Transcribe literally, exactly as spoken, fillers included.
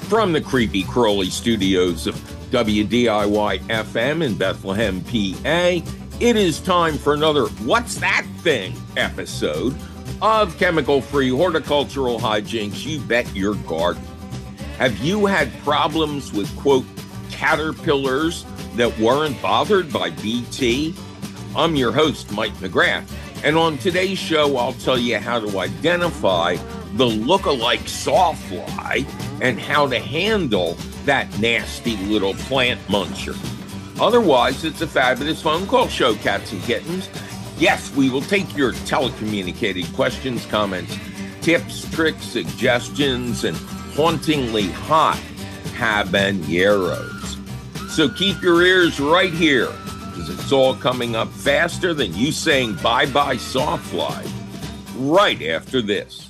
From the creepy crawly studios of W D I Y F M in Bethlehem, P A, it is time for another What's That Thing episode of chemical-free horticultural hijinks you bet your garden. Have you had problems with, quote, caterpillars that weren't bothered by B T? I'm your host, Mike McGrath, and on today's show, I'll tell you how to identify the look-alike sawfly and how to handle that nasty little plant muncher. Otherwise, it's a fabulous phone call show, cats and kittens. Yes, we will take your telecommunicated questions, comments, tips, tricks, suggestions, and hauntingly hot habaneros. So keep your ears right here, because it's all coming up faster than you saying bye-bye sawfly right after this.